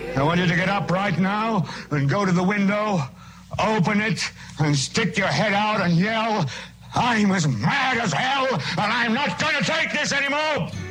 I want you to get up right now and go to the window, open it, and stick your head out and yell, "I'm as mad as hell, and I'm not going to take this anymore!"